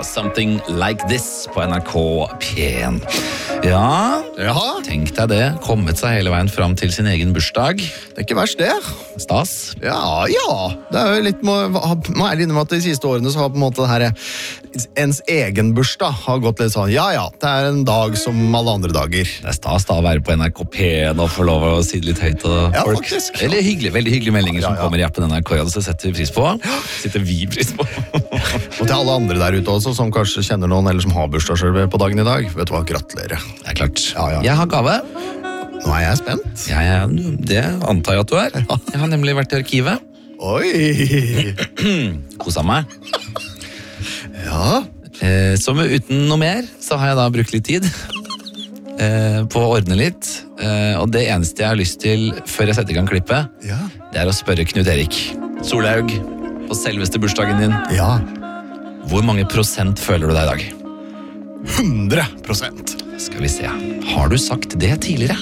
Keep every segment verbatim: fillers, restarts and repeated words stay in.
Something Like This på N R K P1. Ja, Jaha, tenk deg det. Kommet seg hele veien fram til sin egen bursdag. det er ikke verst det. Stas. Ja, ja. Det er jo litt, må, må ærlig innrømme at de siste årene så har på en måte det her ens egen bursdag har gått litt sånn, ja ja, det er en dag som alle andre dager. Det er stas da å være på N R K P1 og få lov å si det litt høyt. Og Ja, folk. faktisk. Veldig hyggelig, veldig hyggelige meldinger Ja, som ja. kommer i appen N R K. Så setter vi pris på. Sitter vi pris på. Og til alle andre der ute også, som kanskje kjenner noen eller som har bursdag selv på dagen i dag, vet du hva, gratulerer. Det er klart. Ja, ja. Jeg har gave. Nå er jeg spent. Jeg er, det antar jeg at du er. Jeg har nemlig vært i arkivet. Oi! Kosa meg. Ja, Eh, som uten noe mer, så har jeg da brukt litt tid eh, på å ordne litt. Eh, og det eneste jeg har lyst til før jeg setter i gang klippet, ja, det er å spørre Knut Erik Solhaug på selveste bursdagen din. ja. Hvor mange prosent føler du deg i dag? hundre prosent. Skal vi se. Har du sagt det tidligere?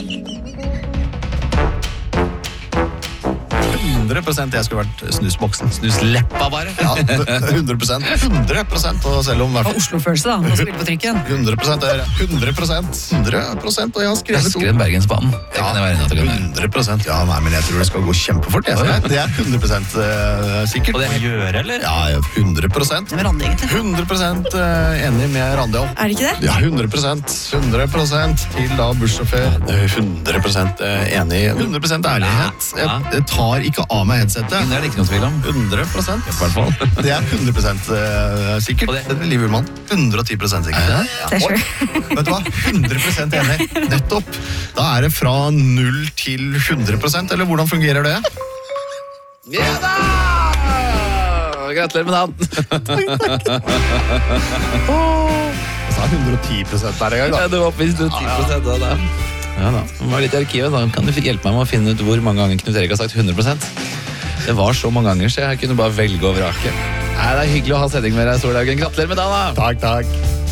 hundre prosent jeg skulle vært snusboksen. Snusleppa bare. Ja, hundre prosent. hundre prosent, og selv om i hvert fall Oslo-følelse da, å spille på trikken. hundre prosent er hundre prosent. hundre prosent, og jeg har Jeg skrevet skrev Bergensbanen. Det kan jeg være enig i at du kan gjøre. hundre prosent. Ja, nei, men jeg tror det skal gå kjempefort. Jeg. Så det- Det er hundre prosent eh, sikkert. Og det er Gjøre, eller? Ja, ja, hundre prosent. Det er Randi, egentlig. hundre prosent eh, enig med Randi også. Er det ikke det? Ja, hundre prosent. hundre prosent til da bussjåfør. hundre prosent enig. hundre prosent ærlighet. Jeg, jeg tar ikke av meg headsetet. Det er det ikke noe tvil om. hundre prosent. I hvert fall. Det er hundre prosent eh, sikkert. Og Det det- er Liv Ullmann. hundre og ti prosent sikkert. Ja. Det er Oi, sure. vet du hva? hundre prosent enig. Nettopp. Da er det fra null til hundre prosent, eller hvordan fungerer det? Ja da! Gratulerer med dagen. Jeg sa hundre og ti prosent der en gang, da. Ja, du var oppe i ti prosent da, da. Ja da, det var litt i arkivet, da kan du hjelpe meg med å finne ut hvor mange ganger Knut Erik har sagt hundre prosent. Det var så mange ganger, så jeg kunne bare velge og vrake. Nei, det er hyggelig å ha sending med deg, Solhaugen. Gratulerer med dagen, da! Takk, takk.